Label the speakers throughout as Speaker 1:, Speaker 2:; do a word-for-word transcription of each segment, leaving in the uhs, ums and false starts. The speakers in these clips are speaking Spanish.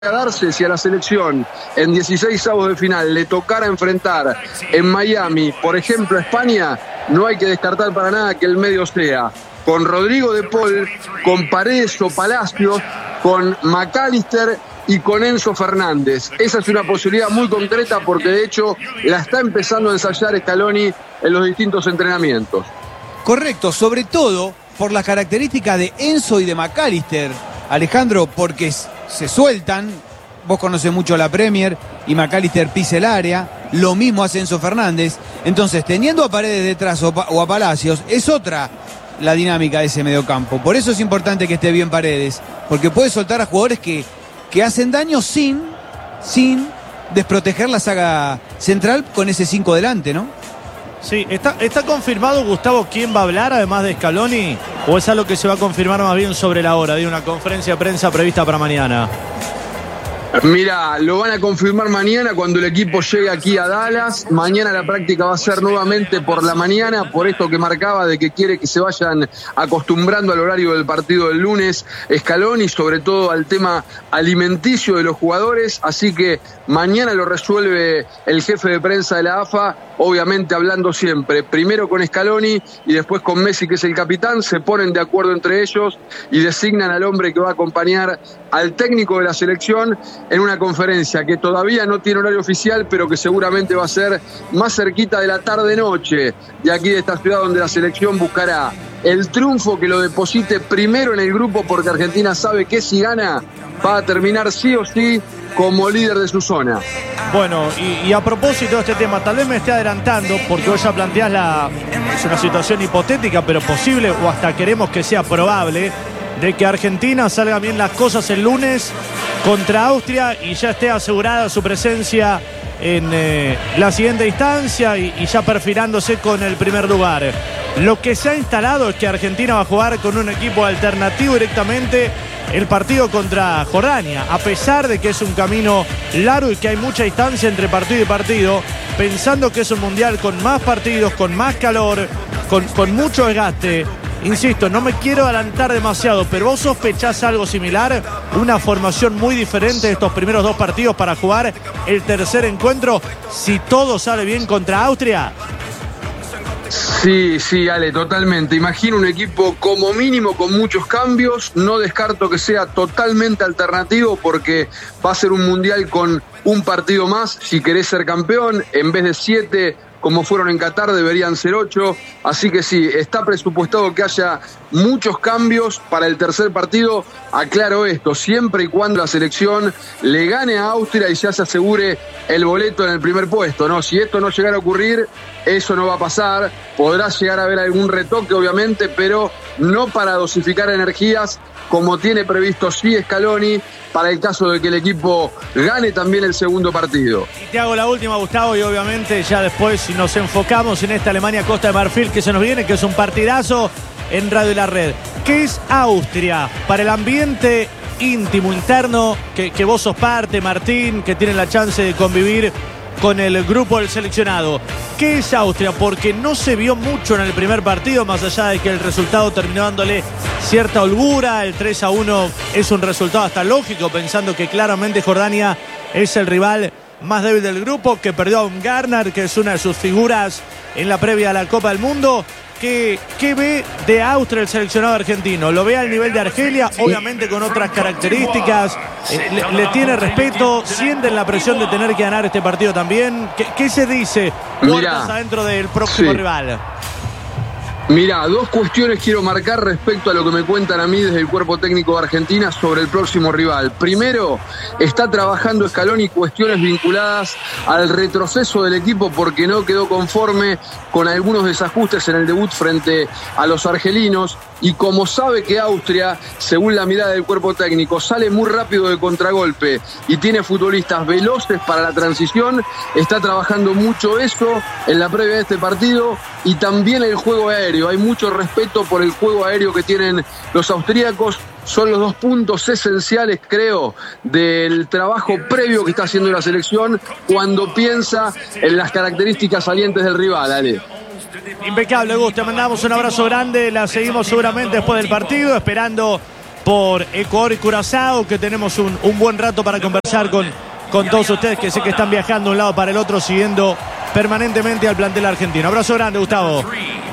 Speaker 1: darse si a la selección en dieciseisavos de final le tocara enfrentar en Miami, por ejemplo, a España, no hay que descartar para nada que el medio sea con Rodrigo de Paul, con Paredes o Palacios, con McAllister y con Enzo Fernández. Esa es una posibilidad muy concreta porque de hecho la está empezando a ensayar Scaloni en los distintos entrenamientos.
Speaker 2: Correcto, sobre todo por las características de Enzo y de McAllister, Alejandro, porque se sueltan. Vos conocés mucho la Premier y McAllister pisa el área. Lo mismo hace Enzo Fernández. Entonces, teniendo a Paredes detrás o a Palacios, es otra la dinámica de ese mediocampo. Por eso es importante que esté bien Paredes, porque puede soltar a jugadores que, que hacen daño sin, sin desproteger la saga central con ese cinco delante, ¿no?
Speaker 3: Sí, ¿está, está confirmado, Gustavo, quién va a hablar además de Scaloni? ¿O es algo que se va a confirmar más bien sobre la hora de una conferencia de prensa prevista para mañana?
Speaker 1: Mira, lo van a confirmar mañana cuando el equipo llegue aquí a Dallas. Mañana la práctica va a ser nuevamente por la mañana, por esto que marcaba de que quiere que se vayan acostumbrando al horario del partido del lunes Scaloni, sobre todo al tema alimenticio de los jugadores. Así que mañana lo resuelve el jefe de prensa de la A F A, obviamente hablando siempre, primero con Scaloni y después con Messi, que es el capitán. Se ponen de acuerdo entre ellos y designan al hombre que va a acompañar al técnico de la selección en una conferencia que todavía no tiene horario oficial, pero que seguramente va a ser más cerquita de la tarde-noche de aquí de esta ciudad, donde la selección buscará el triunfo que lo deposite primero en el grupo, porque Argentina sabe que si gana va a terminar sí o sí como líder de su zona.
Speaker 3: Bueno, y, y a propósito de este tema, tal vez me esté adelantando, porque vos ya planteás la, es una situación hipotética, pero posible, o hasta queremos que sea probable, de que Argentina salga bien las cosas el lunes contra Austria y ya esté asegurada su presencia en eh, la siguiente instancia y, y ya perfilándose con el primer lugar. Lo que se ha instalado es que Argentina va a jugar con un equipo alternativo directamente el partido contra Jordania, a pesar de que es un camino largo y que hay mucha distancia entre partido y partido, pensando que es un mundial con más partidos, con más calor, con, con mucho desgaste. Insisto, no me quiero adelantar demasiado, pero ¿vos sospechás algo similar? ¿Una formación muy diferente de estos primeros dos partidos para jugar el tercer encuentro si todo sale bien contra Austria?
Speaker 1: Sí, sí, Ale, totalmente. Imagino un equipo como mínimo con muchos cambios. No descarto que sea totalmente alternativo porque va a ser un mundial con un partido más. Si querés ser campeón, en vez de siete, como fueron en Qatar, deberían ser ocho. Así que sí, está presupuestado que haya muchos cambios para el tercer partido. Aclaro esto, siempre y cuando la selección le gane a Austria y ya se asegure el boleto en el primer puesto, ¿no? Si esto no llegara a ocurrir, eso no va a pasar. Podrá llegar a haber algún retoque, obviamente, pero no para dosificar energías, como tiene previsto sí Scaloni, para el caso de que el equipo gane también el segundo partido.
Speaker 3: Y te hago la última, Gustavo, y obviamente ya después si nos enfocamos en esta Alemania-Costa de Marfil que se nos viene, que es un partidazo en Radio La Red. ¿Qué es Austria para el ambiente íntimo, interno, que, que vos sos parte, Martín, que tienen la chance de convivir con el grupo del seleccionado? ¿Qué es Austria? Porque no se vio mucho en el primer partido, más allá de que el resultado terminó dándole cierta holgura. El tres a uno es un resultado hasta lógico, pensando que claramente Jordania es el rival más débil del grupo, que perdió a Baumgartner, que es una de sus figuras en la previa a la Copa del Mundo. ¿Qué, ¿Qué ve de Austria el seleccionado argentino? ¿Lo ve al nivel de Argelia? Obviamente con otras características. Eh, le, ¿Le tiene respeto? ¿Sienten la presión de tener que ganar este partido también? ¿Qué, qué se dice puertas adentro del próximo sí. rival?
Speaker 1: Mirá, dos cuestiones quiero marcar respecto a lo que me cuentan a mí desde el cuerpo técnico de Argentina sobre el próximo rival. Primero, está trabajando Scaloni cuestiones vinculadas al retroceso del equipo porque no quedó conforme con algunos desajustes en el debut frente a los argelinos. Y como sabe que Austria, según la mirada del cuerpo técnico, sale muy rápido de contragolpe y tiene futbolistas veloces para la transición, está trabajando mucho eso en la previa de este partido y también el juego aéreo. Hay mucho respeto por el juego aéreo que tienen los austríacos. Son los dos puntos esenciales, creo, del trabajo previo que está haciendo la selección cuando piensa en las características salientes del rival, Ale.
Speaker 3: Impecable, Gus, te mandamos un abrazo grande, la seguimos seguramente después del partido, esperando por Ecuador y Curazao, que tenemos un, un buen rato para conversar con, con todos ustedes, que sé que están viajando de un lado para el otro, siguiendo permanentemente al plantel argentino. Abrazo grande, Gustavo.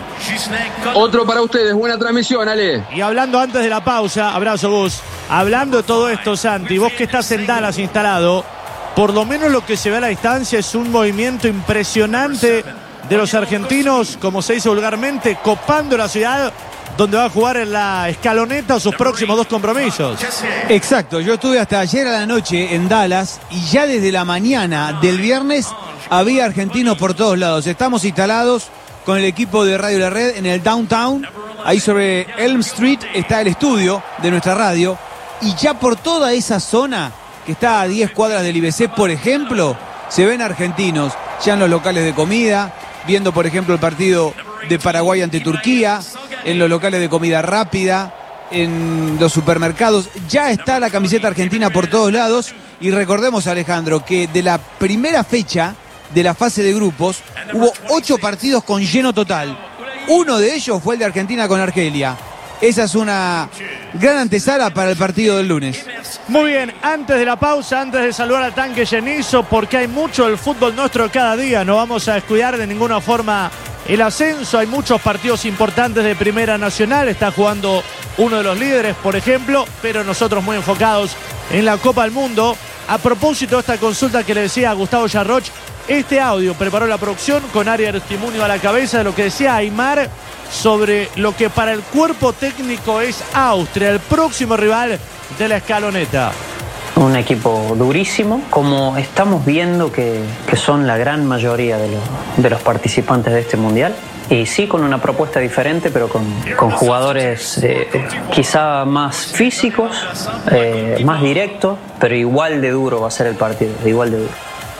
Speaker 1: Otro para ustedes, buena transmisión, Ale.
Speaker 3: Y hablando antes de la pausa, abrazo Gus, hablando de todo esto, Santi, vos que estás en Dallas instalado, por lo menos lo que se ve a la distancia es un movimiento impresionante de los argentinos, como se dice vulgarmente, copando la ciudad donde va a jugar en la escaloneta sus próximos dos compromisos.
Speaker 2: Exacto, yo estuve hasta ayer a la noche en Dallas y ya desde la mañana del viernes había argentinos por todos lados. Estamos instalados con el equipo de Radio La Red en el downtown, ahí sobre Elm Street está el estudio de nuestra radio, y ya por toda esa zona, que está a diez cuadras del I B C, por ejemplo, se ven argentinos ya en los locales de comida, viendo por ejemplo el partido de Paraguay ante Turquía, en los locales de comida rápida, en los supermercados. Ya está la camiseta argentina por todos lados. Y recordemos, Alejandro, que de la primera fecha de la fase de grupos hubo ocho partidos con lleno total. Uno de ellos fue el de Argentina con Argelia. Esa es una gran antesala para el partido del lunes.
Speaker 3: Muy bien, antes de la pausa, antes de saludar al tanque llenizo, porque hay mucho del fútbol nuestro cada día, no vamos a descuidar de ninguna forma el ascenso. Hay muchos partidos importantes de Primera Nacional, está jugando uno de los líderes, por ejemplo, pero nosotros muy enfocados en la Copa del Mundo. A propósito de esta consulta que le decía a Gustavo Yarroch, este audio preparó la producción con Ari Aristimuño a la cabeza de lo que decía Aymar sobre lo que para el cuerpo técnico es Austria, el próximo rival de la escaloneta.
Speaker 4: Un equipo durísimo, como estamos viendo que, que son la gran mayoría de, lo, de los participantes de este mundial. Y sí, con una propuesta diferente, pero con, con jugadores eh, quizá más físicos, eh, más directos, pero igual de duro va a ser el partido, igual de duro.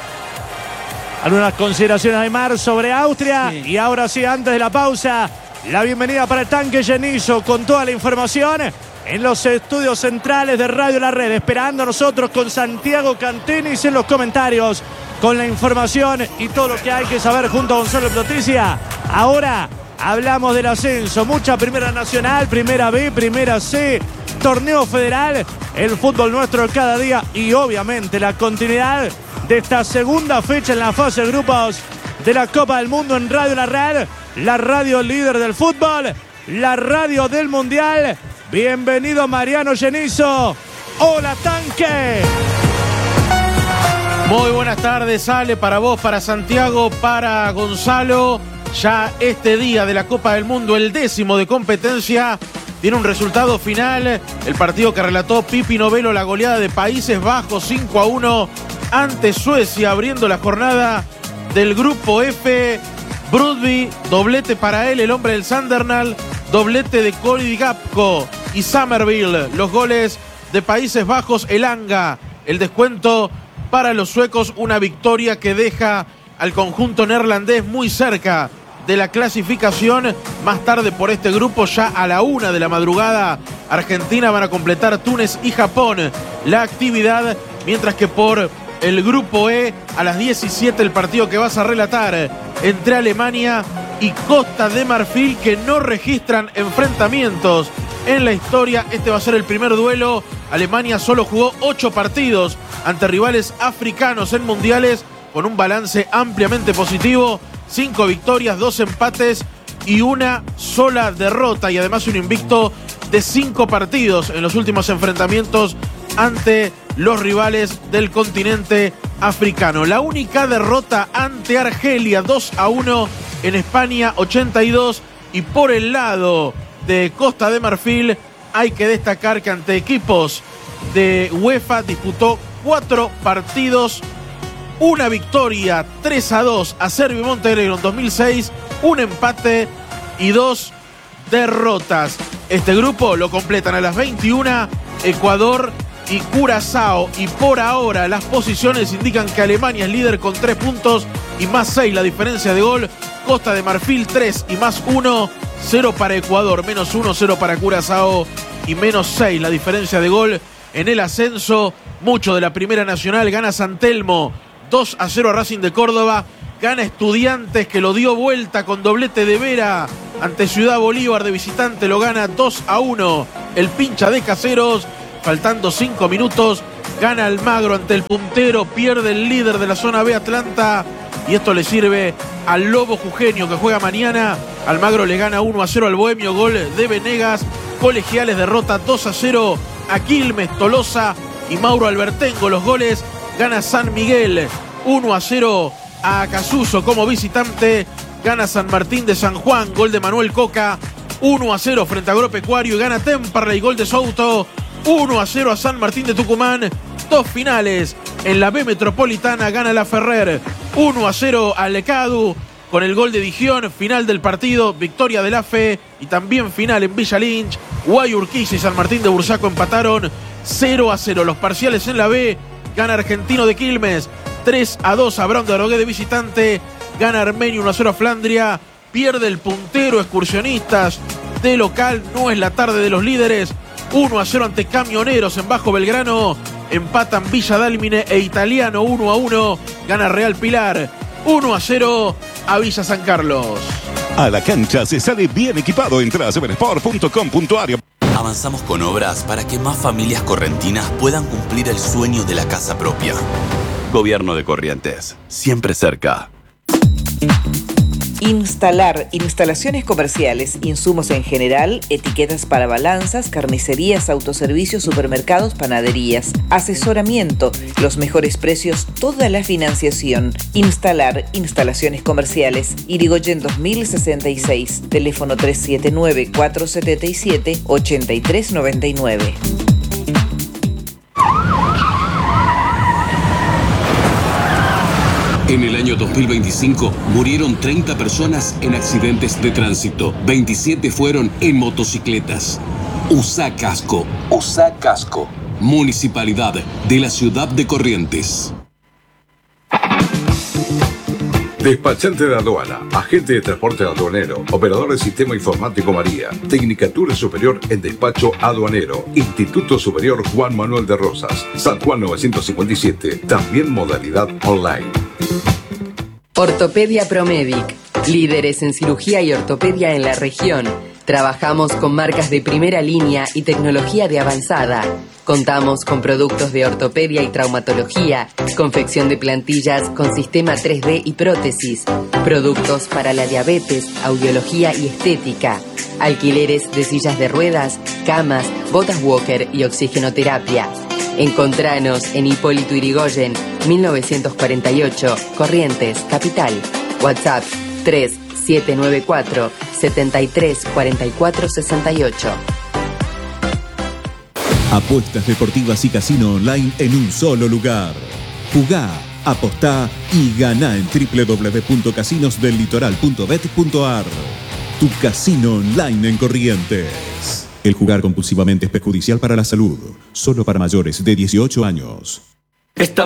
Speaker 3: Algunas consideraciones de Aymar sobre Austria. Sí. Y ahora sí, antes de la pausa, la bienvenida para el tanque llenizo con toda la información en los estudios centrales de Radio La Red, esperando a nosotros con Santiago Cantenis en los comentarios, con la información y todo lo que hay que saber junto a Gonzalo Noticia. Ahora hablamos del ascenso, mucha Primera Nacional, Primera B, Primera C, torneo federal, el fútbol nuestro cada día y obviamente la continuidad de esta segunda fecha en la fase de grupos de la Copa del Mundo en Radio La Red, la radio líder del fútbol, la radio del Mundial. Bienvenido Mariano Llenizo. Hola, tanque.
Speaker 5: Muy buenas tardes, Ale, para vos, para Santiago, para Gonzalo. Ya este día de la Copa del Mundo, el décimo de competencia, tiene un resultado final. El partido que relató Pipi Novelo, la goleada de Países Bajos cinco a uno ante Suecia, abriendo la jornada del grupo F. Brudby, doblete para él, el hombre del Sandernal, doblete de Cody Gapco y Somerville. Los goles de Países Bajos, Elanga, el descuento para los suecos, una victoria que deja al conjunto neerlandés muy cerca de la clasificación. Más tarde por este grupo, ya a la una de la madrugada, Argentina van a completar Túnez y Japón la actividad, mientras que por el grupo E, a las diecisiete, el partido que vas a relatar entre Alemania y Costa de Marfil, que no registran enfrentamientos en la historia. Este va a ser el primer duelo. Alemania solo jugó ocho partidos ante rivales africanos en mundiales, con un balance ampliamente positivo: cinco victorias, dos empates y una sola derrota, y además un invicto de cinco partidos en los últimos enfrentamientos ante los rivales del continente africano. La única derrota ante Argelia, dos a uno en España ochenta y dos. Y por el lado de Costa de Marfil, hay que destacar que ante equipos de UEFA disputó cuatro partidos, una victoria, tres a dos a Serbia y Montenegro en dos mil seis, un empate y dos derrotas. Este grupo lo completan a las veintiuna Ecuador y Curazao, y por ahora las posiciones indican que Alemania es líder con tres puntos y más seis la diferencia de gol. Costa de Marfil tres y más uno, cero para Ecuador, menos uno, cero para Curazao y menos seis la diferencia de gol. En el ascenso, mucho de la Primera Nacional, gana San Telmo dos a cero a Racing de Córdoba, gana Estudiantes, que lo dio vuelta con doblete de Vera ante Ciudad Bolívar de visitante, lo gana dos a uno el pincha de Caseros. Faltando cinco minutos, gana Almagro ante el puntero, pierde el líder de la zona B, Atlanta, y esto le sirve al Lobo Jujeño que juega mañana. Almagro le gana uno a cero al Bohemio, gol de Venegas. Colegiales derrota dos a cero a Quilmes, Tolosa y Mauro Albertengo. Los goles, gana San Miguel uno a cero a Acasuso como visitante. Gana San Martín de San Juan, gol de Manuel Coca, uno a cero frente a Agropecuario. Y gana Temperley, gol de Souto, uno a cero a San Martín de Tucumán. Dos finales en la B Metropolitana, gana la Ferrer uno a cero al Lecadu con el gol de Digión. Final del partido, victoria de la Fe, y también final en Villa Lynch. Guayurquiza y San Martín de Bursaco empataron cero a cero. Los parciales en la B, gana Argentino de Quilmes tres a dos a Brown de Arogué de visitante. Gana Armenio uno a cero a Flandria. Pierde el puntero Excursionistas de local. No es la tarde de los líderes. uno a cero ante Camioneros en Bajo Belgrano. Empatan Villa Dálmine e Italiano uno a uno. Gana Real Pilar uno a cero a Villa San Carlos.
Speaker 6: A la cancha se sale bien equipado. Entra a seven sport punto com punto a r.
Speaker 7: Avanzamos con obras para que más familias correntinas puedan cumplir el sueño de la casa propia. Gobierno de Corrientes, siempre cerca.
Speaker 8: Instalar, instalaciones comerciales, insumos en general, etiquetas para balanzas, carnicerías, autoservicios, supermercados, panaderías, asesoramiento, los mejores precios, toda la financiación. Instalar, instalaciones comerciales, Irigoyen dos mil sesenta y seis, teléfono tres siete nueve, cuatro siete siete, ocho tres nueve nueve.
Speaker 9: En el año dos mil veinticinco murieron treinta personas en accidentes de tránsito. veintisiete fueron en motocicletas. Usa casco. Usa casco. Municipalidad de la Ciudad de Corrientes.
Speaker 10: Despachante de aduana, agente de transporte aduanero, operador de sistema informático María, Tecnicatura Superior en Despacho Aduanero, Instituto Superior Juan Manuel de Rosas, San Juan novecientos cincuenta y siete, también modalidad online.
Speaker 11: Ortopedia Promedic, líderes en cirugía y ortopedia en la región. Trabajamos con marcas de primera línea y tecnología de avanzada. Contamos con productos de ortopedia y traumatología, confección de plantillas con sistema tres D y prótesis, productos para la diabetes, audiología y estética, alquileres de sillas de ruedas, camas, botas walker y oxigenoterapia. Encontranos en Hipólito Yrigoyen, mil novecientos cuarenta y ocho, Corrientes, Capital. WhatsApp tres siete nueve cuatro, siete tres cuatro cuatro seis ocho.
Speaker 12: Apuestas deportivas y casino online en un solo lugar. Jugá, apostá y ganá en doble u doble u doble u punto casinos del litoral punto bet punto a r. Tu casino online en Corrientes. El jugar compulsivamente es perjudicial para la salud. Solo para mayores de dieciocho años.
Speaker 13: Estamos